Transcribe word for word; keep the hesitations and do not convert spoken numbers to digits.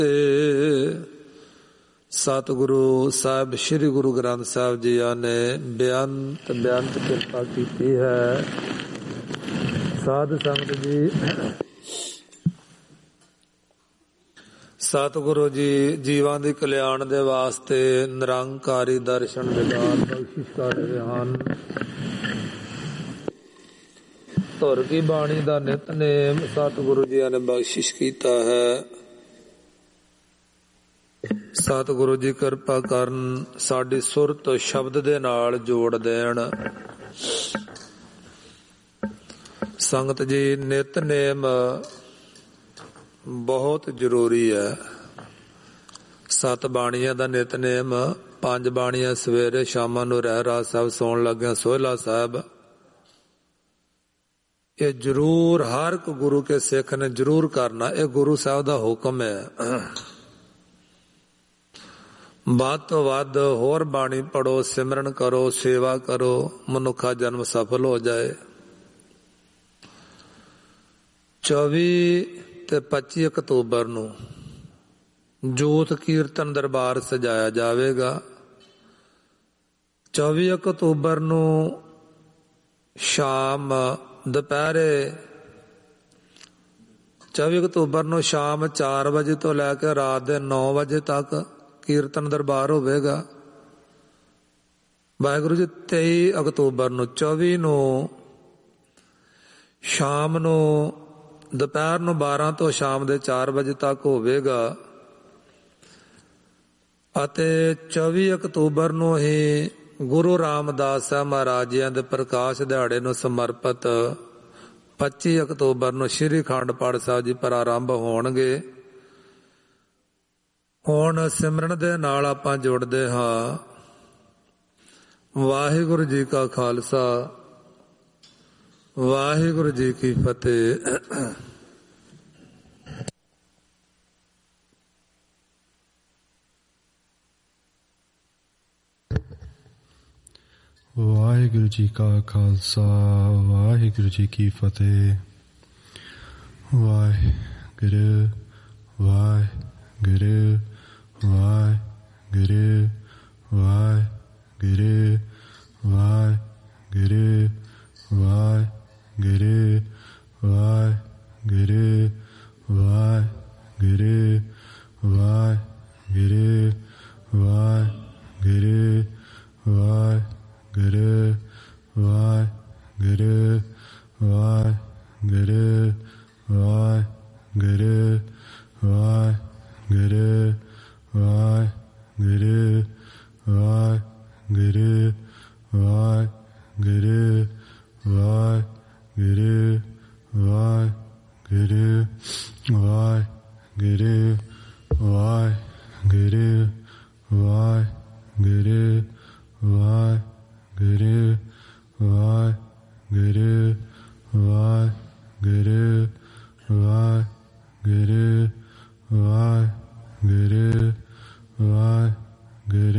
ਸਤਿਗੁਰੂ ਸਾਹਿਬ ਸ੍ਰੀ ਗੁਰੂ ਗ੍ਰੰਥ ਸਾਹਿਬ ਜੀ ਨੇ ਬੇਅੰਤ ਬੇਅੰਤ ਕਿਰਪਾ ਕੀਤੀ ਹੈ। ਸਾਧ ਸੰਗਤ ਜੀ, ਸਤਿਗੁਰੂ ਜੀ ਜੀਵਾਂ ਦੀ ਕਲਿਆਣ ਦੇ ਵਾਸਤੇ ਨਿਰੰਕਾਰੀ ਦਰਸ਼ਨ ਵਿਦਾਨ ਬਖਸ਼ਿਸ਼ ਕਰ ਰਹੇ ਹਨ। ਧੁਰ ਕੀ ਬਾਣੀ ਦਾ ਨਿਤਨੇਮ ਸਤਿਗੁਰੂ ਜੀ ਨੇ ਬਖਸ਼ਿਸ਼ ਕੀਤਾ ਹੈ। ਸਤਿਗੁਰੂ ਜੀ ਕਿਰਪਾ ਕਰਨ, ਸਾਡੀ ਸੁਰਤ ਸ਼ਬਦ ਦੇ ਨਾਲ ਜੋੜ ਦੇਣ। ਸੰਗਤ ਜੀ, ਨਿਤਨੇਮ ਬਹੁਤ ਜ਼ਰੂਰੀ ਹੈ। ਸੱਤ ਬਾਣੀਆਂ ਦਾ ਨਿਤਨੇਮ, ਪੰਜ ਬਾਣੀਆਂ ਸਵੇਰੇ ਸ਼ਾਮਾਂ ਨੂੰ ਰਹਿਰਾਸ ਸਾਹਿਬ ਸੌਣ ਲੱਗਿਆ ਸੋਹਿਲਾ ਸਾਹਿਬ, ਇਹ ਜ਼ਰੂਰ ਹਰ ਇੱਕ ਗੁਰੂ ਕੇ ਸਿੱਖ ਨੇ ਜ਼ਰੂਰ ਕਰਨਾ। ਇਹ ਗੁਰੂ ਸਾਹਿਬ ਦਾ ਹੁਕਮ ਹੈ। ਵੱਧ ਤੋਂ ਵੱਧ ਹੋਰ ਬਾਣੀ ਪੜੋ, ਸਿਮਰਨ ਕਰੋ, ਸੇਵਾ ਕਰੋ, ਮਨੁੱਖਾ ਜਨਮ ਸਫਲ ਹੋ ਜਾਏ। ਚੌਵੀ ਤੇ ਪੱਚੀ ਅਕਤੂਬਰ ਨੂੰ ਜੋਤ ਕੀਰਤਨ ਦਰਬਾਰ ਸਜਾਇਆ ਜਾਵੇਗਾ। ਚੌਵੀ ਅਕਤੂਬਰ ਨੂੰ ਸ਼ਾਮ ਦੁਪਹਿਰੇ ਚੌਵੀ ਅਕਤੂਬਰ ਨੂੰ ਸ਼ਾਮ ਚਾਰ ਵਜੇ ਤੋਂ ਲੈ ਕੇ ਰਾਤ ਦੇ ਨੌ ਵਜੇ ਤੱਕ ਕੀਰਤਨ ਦਰਬਾਰ ਹੋਵੇਗਾ। ਵਾਹਿਗੁਰੂ ਜੀ ਤੇਈ ਅਕਤੂਬਰ ਨੂੰ ਚੌਵੀ ਨੂੰ ਸ਼ਾਮ ਨੂੰ ਦੁਪਹਿਰ ਨੂੰ ਬਾਰਾਂ ਤੋਂ ਸ਼ਾਮ ਦੇ ਚਾਰ ਵਜੇ ਤੱਕ ਹੋਵੇਗਾ ਅਤੇ ਚੌਵੀ ਅਕਤੂਬਰ ਨੂੰ ਹੀ ਗੁਰੂ ਰਾਮਦਾਸ ਸਾਹਿਬ ਮਹਾਰਾਜ ਜੀ ਦੇ ਪ੍ਰਕਾਸ਼ ਦਿਹਾੜੇ ਨੂੰ ਸਮਰਪਿਤ ਪੱਚੀ ਅਕਤੂਬਰ ਨੂੰ ਸ਼੍ਰੀ ਅਖੰਡ ਪਾਠ ਸਾਹਿਬ ਜੀ ਪ੍ਰਾਰੰਭ ਹੋਣਗੇ। ਹੁਣ ਸਿਮਰਨ ਦੇ ਨਾਲ ਆਪਾਂ ਜੁੜਦੇ ਹਾਂ। ਵਾਹਿਗੁਰੂ ਜੀ ਕਾ ਖਾਲਸਾ, ਵਾਹਿਗੁਰੂ ਜੀ ਕੀ ਫਤਿਹ। ਵਾਹਿਗੁਰੂ ਜੀ ਕਾ ਖਾਲਸਾ, ਵਾਹਿਗੁਰੂ ਜੀ ਕੀ ਫਤਿਹ। ਵਾਹਿਗੁਰੂ ਵਾਹਿਗੁਰੂ ਵਾਹਿਗੁਰੂ ਵਾਹਿਗੁਰੂ ਵਾਹਿਗੁਰੂ ਵਾਹਿਗੁਰੂ ਵਾਹਿਗੁਰੂ ਵਾਹਿਗੁਰੂ ਵਾਹਿਗੁਰੂ ਵਾਹਿਗੁਰੂ ਵਾਹਿਗੁਰੂ ਗੁਰੂ ਵਾਹਿਗੁਰੂ ਵਾਹਿਗੁਰੂ ਵਾਹਿਗੁਰੂ ਵਾਹਿਗੁਰੂ ਵਾਹਿਗੁਰੂ ਵਾਹਿਗੁਰੂ ਵਾਹਿਗੁਰੂ ਵਾਹਿਗੁਰੂ ਵਾਹਿਗੁਰੂ ਵਾਹਿਗੁਰੂ ਵਾਹਿਗੁਰੂ ਵਾਹਿਗੁਰੂ ਵਾਹਿ ਗੁਰੂ ਵਾਹਿਗੁਰੂ ਵਾਹਿਗੁਰੂ ਵਾਹਿਗੁਰੂ ਵਾਹਿਗੁਰੂ ਵਾਹਿਗੁਰੂ